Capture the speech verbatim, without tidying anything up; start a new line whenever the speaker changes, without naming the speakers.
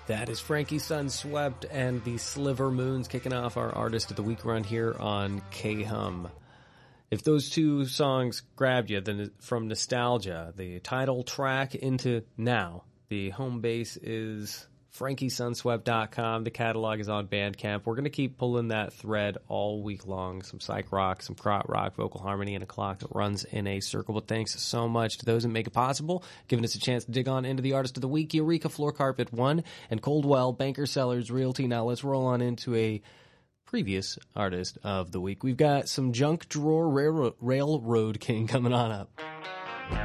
That is Frankie Sunswept and the Sliver Moons kicking off our Artist of the Week run here on K-Hum. If those two songs grabbed you, then from nostalgia, the title track into now, the home base is frankie sunswept dot com. The catalog is on Bandcamp. We're going to keep pulling that thread all week long. Some psych rock, some krautrock rock, vocal harmony, and a clock that runs in a circle. But thanks so much to those that make it possible, giving us a chance to dig on into the Artist of the Week. Eureka, Floor Carpet one, and Coldwell, Banker Sellers, Realty. Now let's roll on into a previous Artist of the Week. We've got some Junk Drawer Railroad, Railroad King coming on up.